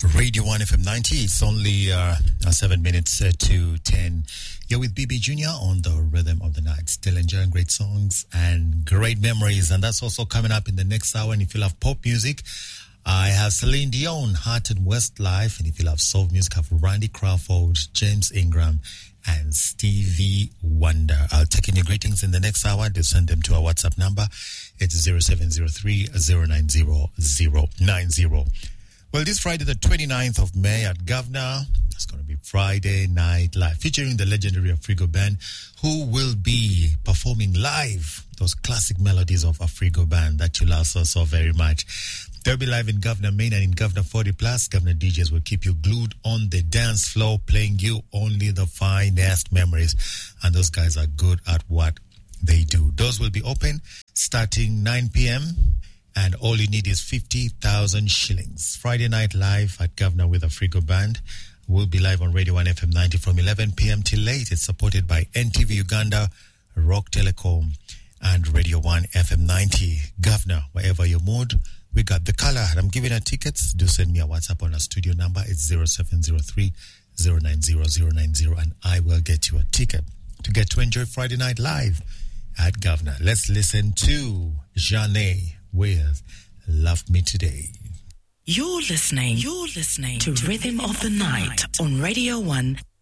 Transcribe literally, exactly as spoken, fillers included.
Radio one F M ninety. It's only uh, seven minutes uh, to ten. You're with B B Junior on the Rhythm of the Night. Still enjoying great songs and great memories. And that's also coming up in the next hour. And if you love pop music, I have Celine Dion, Heart and Westlife. And if you love soul music, I have Randy Crawford, James Ingram, and Stevie Wonder. I'll take in your greetings in the next hour. Do send them to our WhatsApp number. It's zero seven zero three, zero nine zero, zero nine zero. Well, this Friday, the twenty-ninth of May at Governor, it's going to be Friday Night Live, featuring the legendary Afrigo Band, who will be performing live those classic melodies of Afrigo Band that you love so, so very much. They'll be live in Governor Main and in Governor forty plus. Governor D Js will keep you glued on the dance floor, playing you only the finest memories. And those guys are good at what they do. Doors will be open starting nine p.m., and all you need is fifty thousand shillings. Friday Night Live at Governor with Afrigo Band. We'll be live on Radio one F M ninety from eleven p.m. till late. It's supported by N T V Uganda, Rock Telecom, and Radio one F M ninety. Governor, wherever your mood, we got the color. I'm giving out tickets. Do send me a WhatsApp on our studio number. It's zero seven zero three, zero nine zero, zero nine zero, and I will get you a ticket to get to enjoy Friday Night Live at Governor. Let's listen to Jeanne with Love Me Today. You're listening, you're listening to, to Rhythm of the Night on Radio one